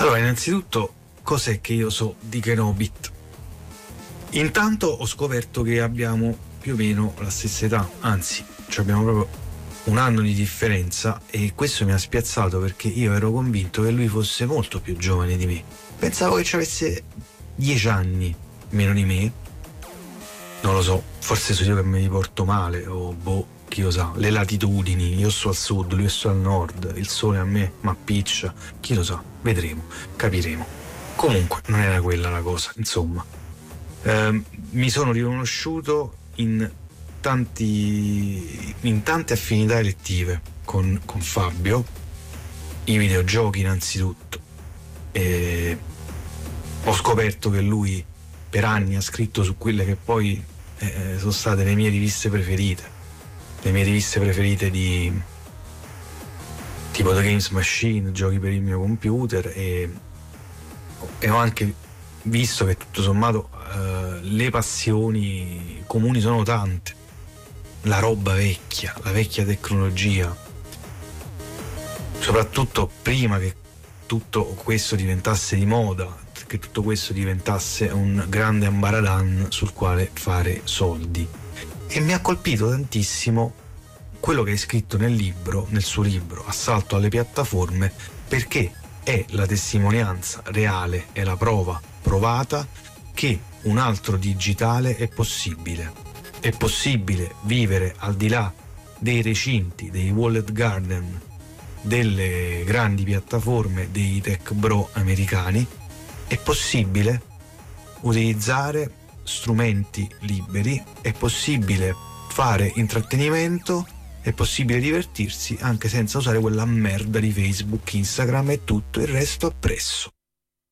Allora, innanzitutto, cos'è che io so di Kenobit? Intanto ho scoperto che abbiamo più o meno la stessa età, anzi, abbiamo proprio un anno di differenza, e questo mi ha spiazzato perché io ero convinto che lui fosse molto più giovane di me. Pensavo che ci avesse 10 anni meno di me. Non lo so, forse sono io che mi riporto male, o boh, chi lo sa, le latitudini, io sto al sud, lui sto al nord, il sole a me m'appiccia, chi lo sa, vedremo, capiremo. Comunque non era quella la cosa, insomma. Mi sono riconosciuto in tante affinità elettive con Fabio, i videogiochi innanzitutto. Ho scoperto che lui per anni ha scritto su quelle che poi sono state le mie riviste preferite di tipo The Games Machine, giochi per il mio computer, e ho anche visto che tutto sommato le passioni comuni sono tante. La roba vecchia, la vecchia tecnologia, soprattutto prima che tutto questo diventasse di moda, che tutto questo diventasse un grande ambaradan sul quale fare soldi. E mi ha colpito tantissimo quello che hai scritto nel suo libro Assalto alle piattaforme, perché è la testimonianza reale, è la prova provata che un altro digitale è possibile. È possibile vivere al di là dei recinti, dei walled garden, delle grandi piattaforme, dei tech bro americani. È possibile utilizzare strumenti liberi, è possibile fare intrattenimento, è possibile divertirsi anche senza usare quella merda di Facebook, Instagram e tutto il resto appresso.